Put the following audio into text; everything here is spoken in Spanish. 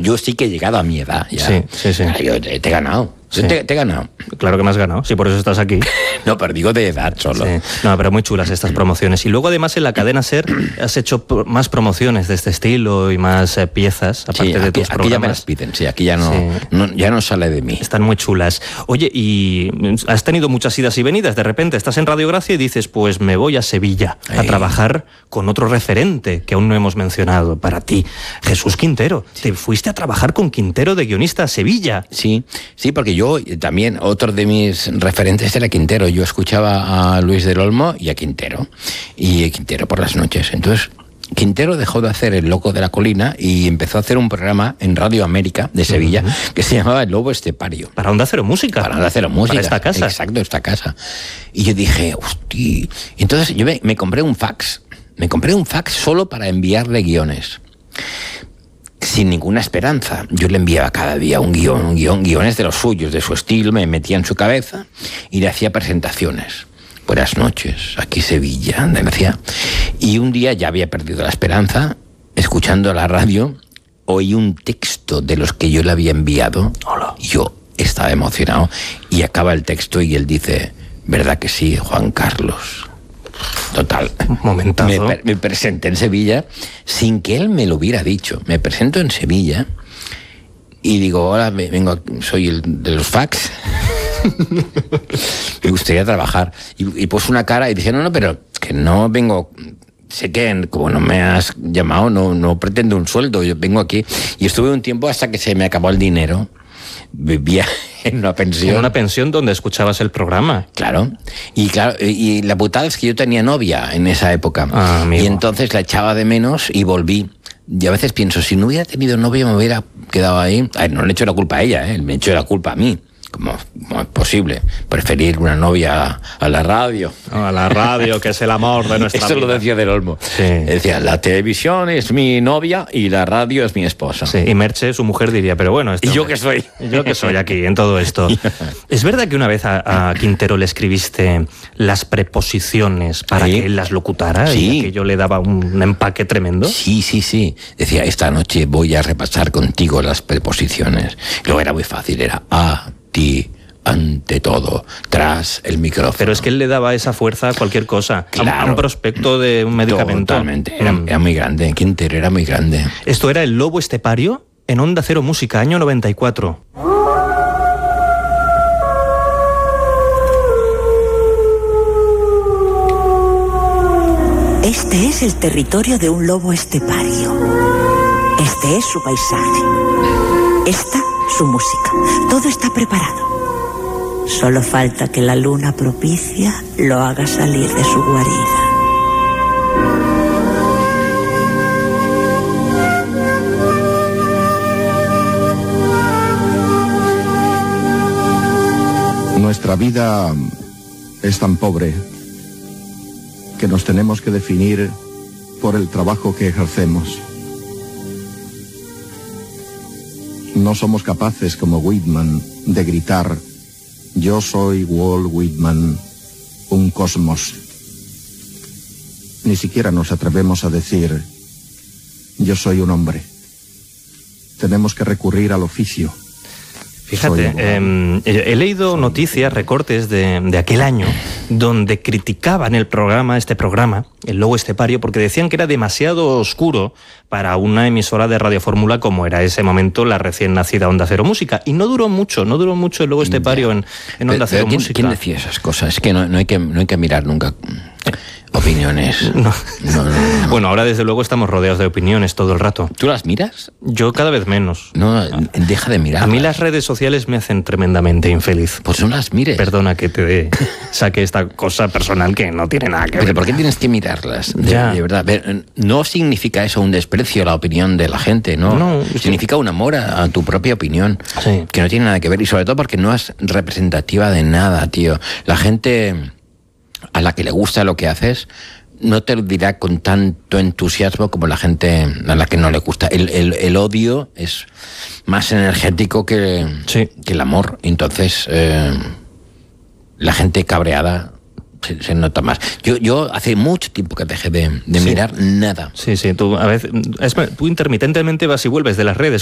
yo sí que he llegado a mi edad ya. Sí. Yo te he ganado. Sí. Te he ganado. Claro que me has ganado, sí, por eso estás aquí. No, pero digo de edad solo. Sí. No, pero muy chulas estas promociones. Y luego además en la cadena SER has hecho más promociones de este estilo y más piezas, aparte de tus programas. Aquí ya me las piden, sí, aquí ya ya no sale de mí. Están muy chulas. Oye, y has tenido muchas idas y venidas. De repente estás en Radio Gracia y dices, pues me voy a Sevilla a trabajar con otro referente que aún no hemos mencionado para ti, Jesús Quintero. Sí. Te fuiste a trabajar con Quintero de guionista a Sevilla. Sí, porque yo también, otro de mis referentes era Quintero. Yo escuchaba a Luis del Olmo y a Quintero. Y Quintero por las noches. Entonces, Quintero dejó de hacer El Loco de la Colina y empezó a hacer un programa en Radio América de Sevilla que se llamaba El Lobo Estepario. Para Onda Cero Música. Para Onda Cero Música. Para esta casa. Exacto, esta casa. Y yo dije, hostia. Entonces yo me compré un fax. Me compré un fax solo para enviarle guiones. Sin ninguna esperanza. Yo le enviaba cada día guiones de los suyos, de su estilo, me metía en su cabeza y le hacía presentaciones. Buenas noches, aquí Sevilla, decía. Y un día ya había perdido la esperanza, escuchando la radio, oí un texto de los que yo le había enviado. Hola. Yo estaba emocionado y acaba el texto y él dice, ¿verdad que sí, Juan Carlos? Total. Momentazo. Me presenté en Sevilla sin que él me lo hubiera dicho. Me presento en Sevilla y digo, hola, vengo, soy el de los fax. Me gustaría trabajar. Y puse una cara y dije, no, pero que no vengo... Sé que como no me has llamado, no pretendo un sueldo. Yo vengo aquí. Y estuve un tiempo hasta que se me acabó el dinero. Vivía en una pensión. En una pensión donde escuchabas el programa. Claro. Y la putada es que yo tenía novia en esa época. Y entonces la echaba de menos y volví. Y a veces pienso, si no hubiera tenido novia me hubiera quedado ahí. A ver, no le echo la culpa a ella, me echo la culpa a mí. ¿Cómo es posible? Preferir una novia a la radio. A la radio, que es el amor de nuestra vida. Eso lo decía Del Olmo. Sí. Decía, la televisión es mi novia y la radio es mi esposa. Sí, y Merche, su mujer, diría, pero bueno... ¿Y yo qué soy? Yo que soy aquí, en todo esto. ¿Es verdad que una vez a Quintero le escribiste las preposiciones para que él las locutara? Sí. Y que yo le daba un empaque tremendo. Sí. Decía, esta noche voy a repasar contigo las preposiciones. Luego era muy fácil, era a... ti, ante todo, tras el micrófono. Pero es que él le daba esa fuerza a cualquier cosa, claro, a un prospecto de un medicamento. Totalmente, era muy grande, Quintero era muy grande. Esto era El Lobo Estepario en Onda Cero Música, año 94. Este es el territorio de un lobo estepario. Este es su paisaje. Esta su música. Todo está preparado. Solo falta que la luna propicia lo haga salir de su guarida. Nuestra vida es tan pobre que nos tenemos que definir por el trabajo que ejercemos. No somos capaces, como Whitman, de gritar «Yo soy Walt Whitman, un cosmos». Ni siquiera nos atrevemos a decir «Yo soy un hombre». Tenemos que recurrir al oficio. Fíjate, he leído noticias, recortes de aquel año, donde criticaban este programa, El Lobo Estepario, porque decían que era demasiado oscuro para una emisora de Radio Fórmula como era ese momento la recién nacida Onda Cero Música. Y no duró mucho El Lobo Estepario en Onda Cero Música. ¿Quién decía esas cosas? Es que no hay que mirar nunca opiniones. No. Bueno, ahora desde luego estamos rodeados de opiniones todo el rato. ¿Tú las miras? Yo cada vez menos. No, deja de mirar. A mí las redes sociales me hacen tremendamente infeliz. Pues no las mires. Perdona que te saque esta cosa personal que no tiene nada que ver. ¿Pero por qué tienes que mirarlas? De verdad. No significa eso un desprecio a la opinión de la gente, ¿no? No, significa un amor a tu propia opinión. Sí. Que no tiene nada que ver. Y sobre todo porque no es representativa de nada, tío. La gente a la que le gusta lo que haces no te lo dirá con tanto entusiasmo como la gente a la que no le gusta. El odio es más energético que el amor. Entonces, la gente cabreada se nota más. Yo hace mucho tiempo que dejé de mirar nada. Sí, tú a veces tú intermitentemente vas y vuelves de las redes.